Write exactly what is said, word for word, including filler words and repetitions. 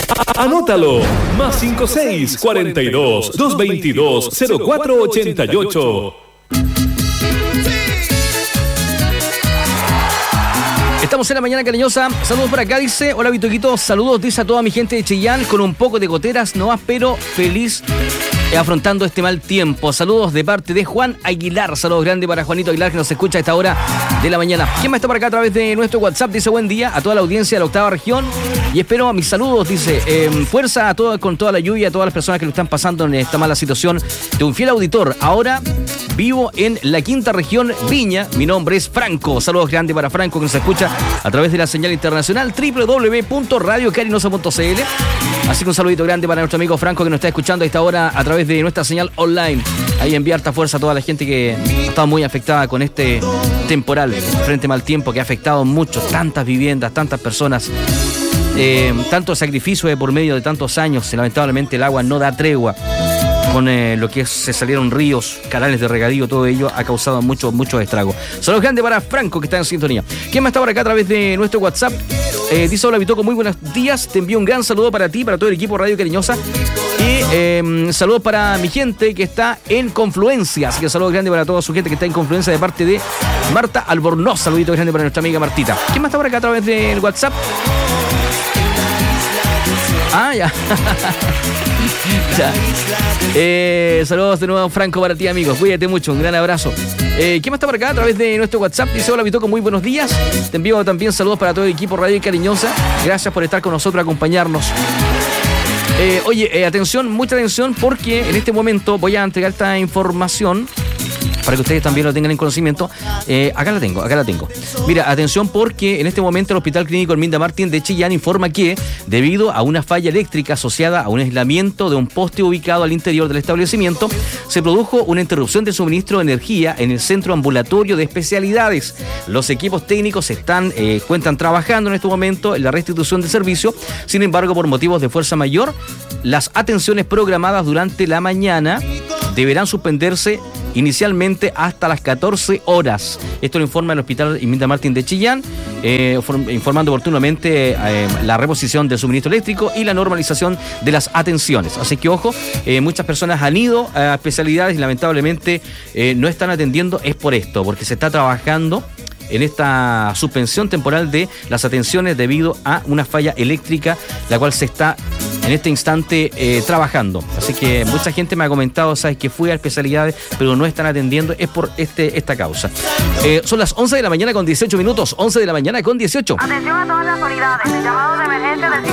Anótalo. Más cinco seis cuarenta y dos, doscientos veintidós, cero cuatro ochenta y ocho. Estamos en la mañana cariñosa. Saludos por acá, dice. Hola, Vitoquito. Saludos, dice a toda mi gente de Chillán. Con un poco de goteras, no más, pero feliz eh, afrontando este mal tiempo. Saludos de parte de Juan Aguilar. Saludos grandes para Juanito Aguilar, que nos escucha a esta hora de la mañana. ¿Quién más está por acá a través de nuestro WhatsApp? Dice buen día a toda la audiencia de la octava región. Y espero a mis saludos, dice. Eh, fuerza a todo, con toda la lluvia, a todas las personas que lo están pasando en esta mala situación. De un fiel auditor. Ahora vivo en la quinta región, Viña. Mi nombre es Franco. Saludos grandes para Franco, que nos escucha a través de la señal internacional doble u doble u doble u punto radio carinosa punto c l. Así que un saludito grande para nuestro amigo Franco, que nos está escuchando a esta hora a través de nuestra señal online. Ahí enviar harta fuerza a toda la gente que está muy afectada con este temporal, frente mal tiempo que ha afectado mucho, tantas viviendas, tantas personas. Eh, tanto sacrificio de por medio de tantos años. Lamentablemente el agua no da tregua. Con eh, lo que es, se salieron ríos, canales de regadío, todo ello ha causado mucho, mucho estrago. Saludos grandes para Franco, que está en sintonía. ¿Quién más está por acá a través de nuestro WhatsApp? Eh, dice hola Vitoco, muy buenos días. Te envío un gran saludo para ti, para todo el equipo Radio Cariñosa. Y eh, saludos para mi gente que está en Confluencia. Así que saludos grandes para toda su gente que está en Confluencia de parte de Marta Albornoz. Saludito grande para nuestra amiga Martita. ¿Quién más está por acá a través del WhatsApp? Ah, ya. ya. Eh, saludos de nuevo, Franco, para ti, amigos. Cuídate mucho, un gran abrazo. Eh, ¿Quién más está por acá a través de nuestro WhatsApp? Dice hola Vitoco, muy buenos días. Te envío también saludos para todo el equipo Radio Cariñosa. Gracias por estar con nosotros, acompañarnos. Eh, oye, eh, atención, mucha atención, porque en este momento voy a entregar esta información para que ustedes también lo tengan en conocimiento. Eh, acá la tengo, acá la tengo. Mira, atención, porque en este momento el Hospital Clínico Herminda Martín de Chillán informa que, debido a una falla eléctrica asociada a un aislamiento de un poste ubicado al interior del establecimiento, se produjo una interrupción de suministro de energía en el centro ambulatorio de especialidades. Los equipos técnicos están, eh, cuentan trabajando en este momento en la restitución del servicio. Sin embargo, por motivos de fuerza mayor, las atenciones programadas durante la mañana deberán suspenderse inicialmente hasta las catorce horas. Esto lo informa el Hospital Herminda Martín de Chillán, eh, informando oportunamente eh, la reposición del suministro eléctrico y la normalización de las atenciones. Así que ojo, eh, muchas personas han ido a especialidades y lamentablemente eh, no están atendiendo. Es por esto, porque se está trabajando en esta suspensión temporal de las atenciones debido a una falla eléctrica, la cual se está en este instante eh, trabajando. Así que mucha gente me ha comentado, sabes, que fui a especialidades, pero no están atendiendo, es por este esta causa. Eh, son las once de la mañana con dieciocho minutos, once de la mañana con dieciocho. Atención a todas las unidades, el llamado de emergencia del